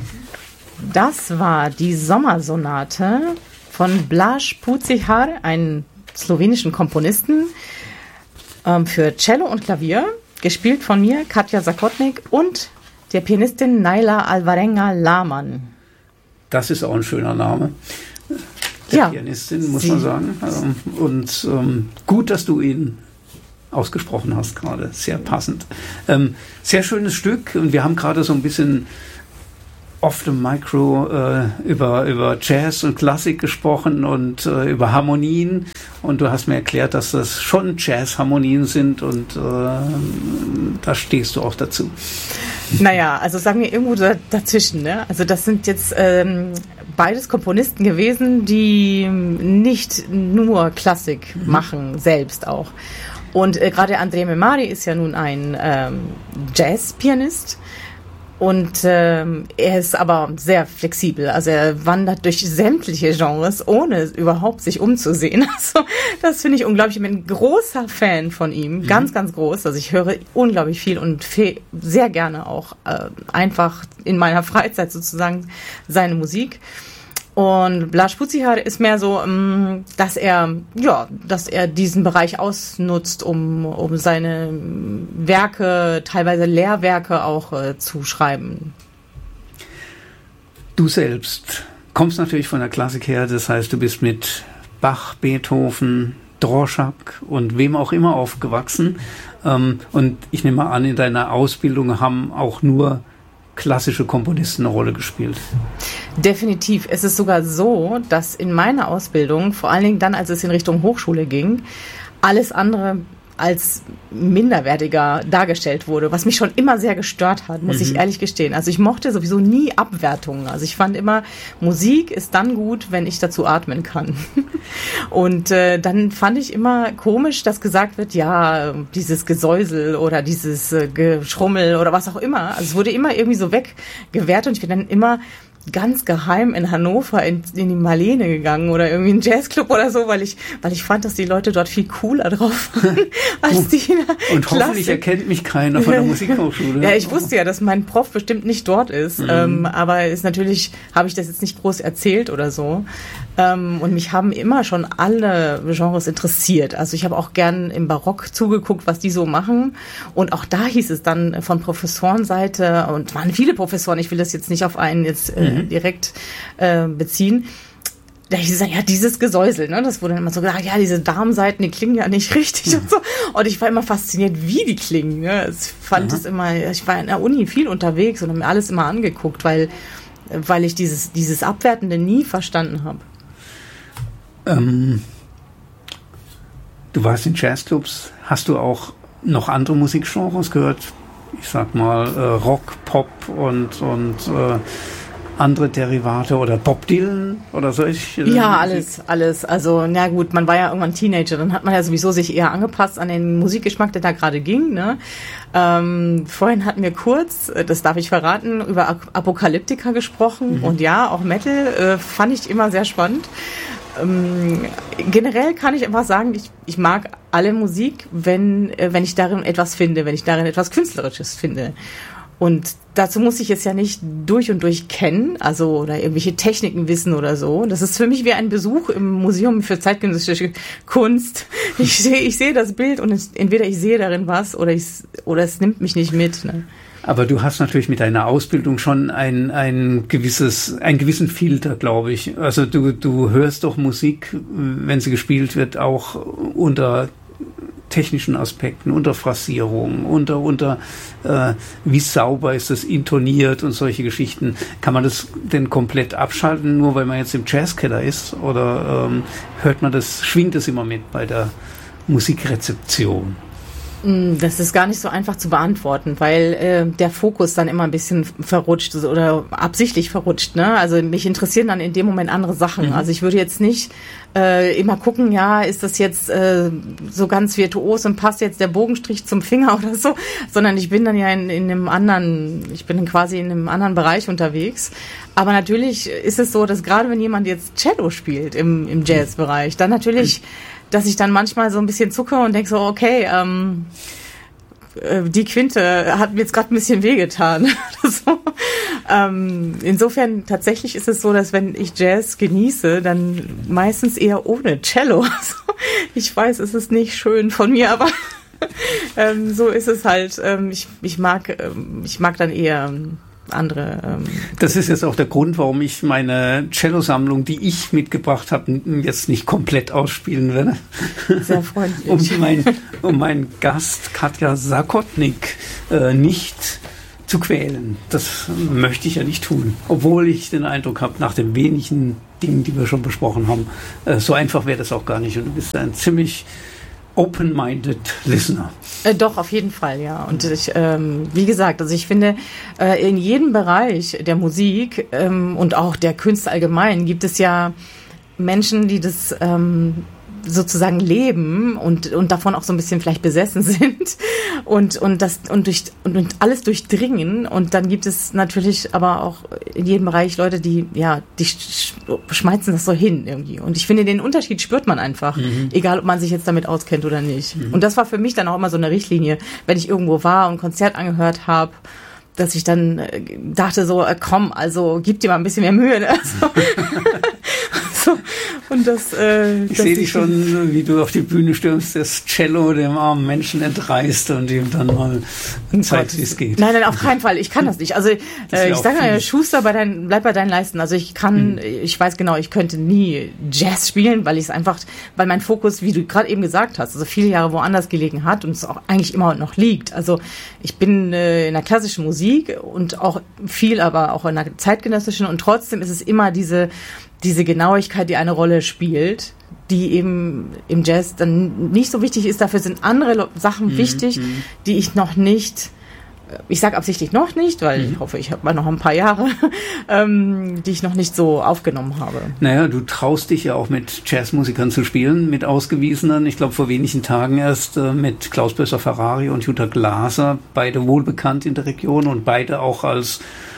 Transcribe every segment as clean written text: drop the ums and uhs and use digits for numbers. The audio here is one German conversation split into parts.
Das war die Sommersonate von Blaž Pucihar, einem slowenischen Komponisten, für Cello und Klavier, gespielt von mir, Katja Sakotnik, und der Pianistin Naila Alvarenga-Laman. Das ist auch ein schöner Name. Der Pianistin, muss man sagen. Und gut, dass du ihn ausgesprochen hast gerade. Sehr passend. Sehr schönes Stück. Und wir haben gerade so ein bisschen off the micro über Jazz und Klassik gesprochen und über Harmonien. Und du hast mir erklärt, dass das schon Jazz-Harmonien sind, und da stehst du auch dazu. Naja, also sagen wir irgendwo dazwischen, ne? Also das sind jetzt beides Komponisten gewesen, die nicht nur Klassik machen, selbst auch. Und gerade André Memari ist ja nun ein Jazz-Pianist. Und er ist aber sehr flexibel. Also er wandert durch sämtliche Genres, ohne überhaupt sich umzusehen. Also das finde ich unglaublich. Ich bin ein großer Fan von ihm. Ganz, ganz groß. Also ich höre unglaublich viel und sehr gerne auch einfach in meiner Freizeit sozusagen seine Musik. Und Blaž Pucihar ist mehr so, dass er diesen Bereich ausnutzt, um seine Werke, teilweise Lehrwerke auch zu schreiben. Du selbst kommst natürlich von der Klassik her, das heißt, du bist mit Bach, Beethoven, Dvořák und wem auch immer aufgewachsen. Und ich nehme an, in deiner Ausbildung haben auch nur klassische Komponisten eine Rolle gespielt. Definitiv. Es ist sogar so, dass in meiner Ausbildung, vor allen Dingen dann, als es in Richtung Hochschule ging, alles andere als minderwertiger dargestellt wurde, was mich schon immer sehr gestört hat, muss ich ehrlich gestehen. Also ich mochte sowieso nie Abwertungen. Also ich fand immer, Musik ist dann gut, wenn ich dazu atmen kann. Und dann fand ich immer komisch, dass gesagt wird, ja, dieses Gesäusel oder dieses Geschrummel oder was auch immer. Also es wurde immer irgendwie so weggewertet, und ich bin dann immer ganz geheim in Hannover in die Marlene gegangen oder irgendwie in einen Jazzclub oder so, weil ich fand, dass die Leute dort viel cooler drauf waren als die in der Und hoffentlich erkennt mich keiner von der Musikhochschule. Ja, ich wusste ja, dass mein Prof bestimmt nicht dort ist, aber ist natürlich, habe ich das jetzt nicht groß erzählt oder so. Und mich haben immer schon alle Genres interessiert. Also ich habe auch gern im Barock zugeguckt, was die so machen. Und auch da hieß es dann von Professorenseite, und waren viele Professoren, ich will das jetzt nicht auf einen jetzt direkt beziehen, da hieß es dann, ja, dieses Gesäusel, ne, das wurde dann immer so gesagt, ja, diese Darmseiten, die klingen ja nicht richtig und so. Und ich war immer fasziniert, wie die klingen, ne. Ich fand es immer, ich war in der Uni viel unterwegs und habe mir alles immer angeguckt, weil ich dieses Abwertende nie verstanden habe. Du warst in Jazzclubs. Hast du auch noch andere Musikgenres gehört? Ich sag mal Rock, Pop und andere Derivate oder Bob Dylan oder solche? Ja, alles. Also, na gut, man war ja irgendwann Teenager, dann hat man ja sowieso sich eher angepasst an den Musikgeschmack, der da gerade ging, ne? Vorhin hatten wir kurz, das darf ich verraten, über Apokalyptika gesprochen, und ja, auch Metal fand ich immer sehr spannend. Generell kann ich einfach sagen, ich mag alle Musik, wenn ich darin etwas finde, wenn ich darin etwas Künstlerisches finde. Und dazu muss ich es ja nicht durch und durch kennen, also oder irgendwelche Techniken wissen oder so. Das ist für mich wie ein Besuch im Museum für zeitgenössische Kunst. Ich sehe das Bild und entweder ich sehe darin was oder es nimmt mich nicht mit, ne? Aber du hast natürlich mit deiner Ausbildung schon einen gewissen Filter, glaube ich. Also du hörst doch Musik, wenn sie gespielt wird, auch unter technischen Aspekten, unter Phrasierung, unter wie sauber ist das intoniert und solche Geschichten. Kann man das denn komplett abschalten, nur weil man jetzt im Jazzkeller ist? Oder schwingt das immer mit bei der Musikrezeption? Das ist gar nicht so einfach zu beantworten, weil der Fokus dann immer ein bisschen verrutscht oder absichtlich verrutscht, ne? Also mich interessieren dann in dem Moment andere Sachen. Also ich würde jetzt nicht immer gucken, ja, ist das jetzt so ganz virtuos und passt jetzt der Bogenstrich zum Finger oder so, sondern ich bin dann ja ich bin quasi in einem anderen Bereich unterwegs. Aber natürlich ist es so, dass gerade wenn jemand jetzt Cello spielt im Jazzbereich, dann natürlich, dass ich dann manchmal so ein bisschen zucke und denke so, okay, die Quinte hat mir jetzt gerade ein bisschen wehgetan. So. Insofern tatsächlich ist es so, dass wenn ich Jazz genieße, dann meistens eher ohne Cello. Also, ich weiß, es ist nicht schön von mir, aber so ist es halt. Ich mag dann eher andere. Das ist jetzt auch der Grund, warum ich meine Cello-Sammlung, die ich mitgebracht habe, jetzt nicht komplett ausspielen werde. Sehr freundlich. Um meinen Gast Katja Sakotnik nicht zu quälen. Das möchte ich ja nicht tun. Obwohl ich den Eindruck habe, nach den wenigen Dingen, die wir schon besprochen haben, so einfach wäre das auch gar nicht. Und du bist ein ziemlich open-minded Listener. Doch, auf jeden Fall, ja. Und ich, wie gesagt, also ich finde, in jedem Bereich der Musik und auch der Künste allgemein gibt es ja Menschen, die das sozusagen leben und davon auch so ein bisschen vielleicht besessen sind und alles durchdringen. Und dann gibt es natürlich aber auch in jedem Bereich Leute, die schmeißen das so hin irgendwie. Und ich finde, den Unterschied spürt man einfach, egal ob man sich jetzt damit auskennt oder nicht. Und das war für mich dann auch immer so eine Richtlinie, wenn ich irgendwo war und ein Konzert angehört habe, dass ich dann dachte so, komm, also gib dir mal ein bisschen mehr Mühe. Ne? Und das, ich sehe dich schon, wie du auf die Bühne stürmst, das Cello dem armen Menschen entreißt und ihm dann mal zeigst, wie es geht. Nein, auf keinen Fall. Ich kann das nicht. Also ich sage mal, Schuster, bleib bei deinen Leisten. Also ich weiß genau, ich könnte nie Jazz spielen, weil mein Fokus, wie du gerade eben gesagt hast, also viele Jahre woanders gelegen hat und es auch eigentlich immer noch liegt. Also ich bin in der klassischen Musik und auch viel, aber auch in der zeitgenössischen und trotzdem ist es immer diese Genauigkeit, die eine Rolle spielt, die eben im Jazz dann nicht so wichtig ist. Dafür sind andere Sachen wichtig, die ich noch nicht, ich sage absichtlich noch nicht, weil ich hoffe, ich habe mal noch ein paar Jahre, die ich noch nicht so aufgenommen habe. Naja, du traust dich ja auch mit Jazzmusikern zu spielen, mit Ausgewiesenen. Ich glaube, vor wenigen Tagen erst mit Klaus Bösser-Ferrari und Jutta Glaser, beide wohlbekannt in der Region und beide auch als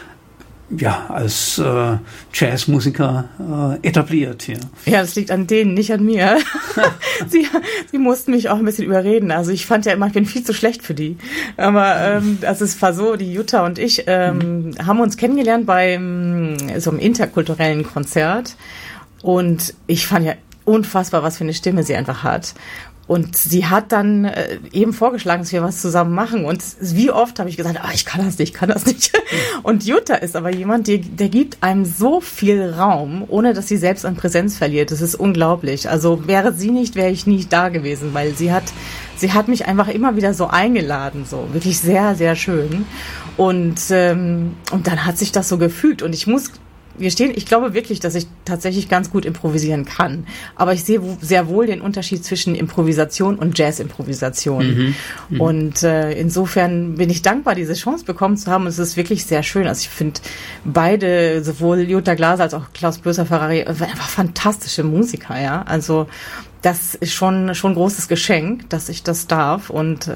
Jazzmusiker etabliert hier. Ja, das liegt an denen, nicht an mir. Sie mussten mich auch ein bisschen überreden. Also ich fand ja immer, ich bin viel zu schlecht für die. Aber also es war so, die Jutta und ich haben uns kennengelernt bei so einem interkulturellen Konzert. Und ich fand ja unfassbar, was für eine Stimme sie einfach hat. Und sie hat dann eben vorgeschlagen, dass wir was zusammen machen. Und wie oft habe ich gesagt, ich kann das nicht. Und Jutta ist aber jemand, der gibt einem so viel Raum, ohne dass sie selbst an Präsenz verliert. Das ist unglaublich. Also wäre sie nicht, wäre ich nie da gewesen, weil sie hat mich einfach immer wieder so eingeladen, so wirklich sehr, sehr schön. Und dann hat sich das so gefügt. Und ich glaube wirklich, dass ich tatsächlich ganz gut improvisieren kann. Aber ich sehe sehr wohl den Unterschied zwischen Improvisation und Jazz-Improvisation. Und insofern bin ich dankbar, diese Chance bekommen zu haben. Und es ist wirklich sehr schön. Also ich finde beide, sowohl Jutta Glaser als auch Klaus Bösser-Ferrari, einfach fantastische Musiker, ja. Also das ist schon ein großes Geschenk, dass ich das darf. Und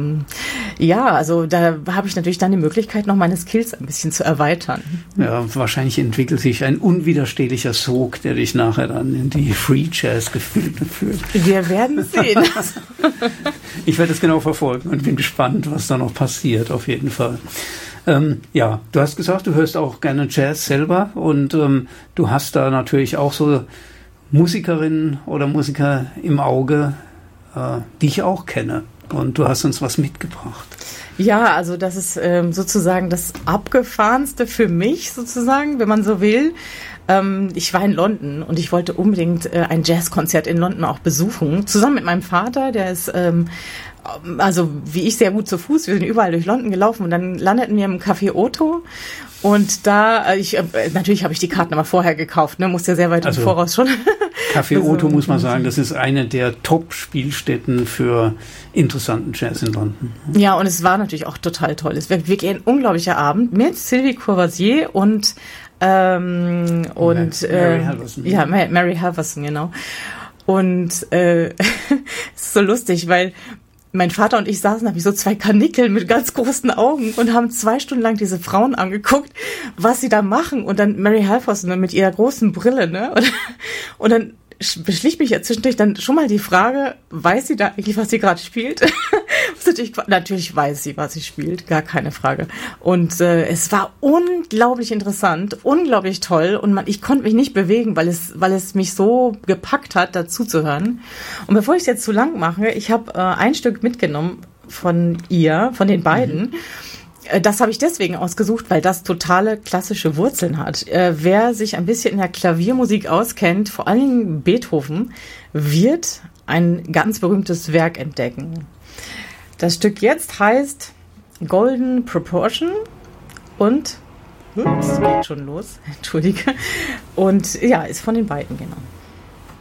also da habe ich natürlich dann die Möglichkeit, noch meine Skills ein bisschen zu erweitern. Ja, wahrscheinlich entwickelt sich ein unwiderstehlicher Sog, der dich nachher dann in die Free Jazz Gefilde führt. Wir werden sehen. Ich werde es genau verfolgen und bin gespannt, was da noch passiert, auf jeden Fall. Du hast gesagt, du hörst auch gerne Jazz selber und du hast da natürlich auch so Musikerinnen oder Musiker im Auge, die ich auch kenne. Und du hast uns was mitgebracht. Ja, also das ist sozusagen das Abgefahrenste für mich, sozusagen, wenn man so will. Ich war in London und ich wollte unbedingt ein Jazzkonzert in London auch besuchen. Zusammen mit meinem Vater, der ist also wie ich sehr gut zu Fuß. Wir sind überall durch London gelaufen und dann landeten wir im Café Otto. Und da, natürlich habe ich die Karten aber vorher gekauft, ne, musste ja sehr weit im Voraus schon. Café Otto, muss man sagen, das ist eine der Top-Spielstätten für interessanten Jazz in London. Ja, und es war natürlich auch total toll. Es war wirklich ein unglaublicher Abend mit Sylvie Courvoisier und Mary Halverson. Ja, Mary Halverson, genau. Und es ist so lustig, weil mein Vater und ich saßen, habe ich so zwei Kanickel mit ganz großen Augen und haben 2 Stunden lang diese Frauen angeguckt, was sie da machen. Und dann Mary Halverson mit ihrer großen Brille, ne? Und dann beschlich mich ja zwischendurch dann schon mal die Frage, weiß sie da eigentlich, was sie gerade spielt? Natürlich weiß sie, was sie spielt, gar keine Frage. Und es war unglaublich interessant, unglaublich toll und ich konnte mich nicht bewegen, weil es mich so gepackt hat, dazu zu hören. Und bevor ich es jetzt zu lang mache, ich habe ein Stück mitgenommen von den beiden. Das habe ich deswegen ausgesucht, weil das totale klassische Wurzeln hat. Wer sich ein bisschen in der Klaviermusik auskennt, vor allen Dingen Beethoven, wird ein ganz berühmtes Werk entdecken. Das Stück jetzt heißt Golden Proportion und, ups, geht schon los, entschuldige, und ja, ist von den beiden genommen.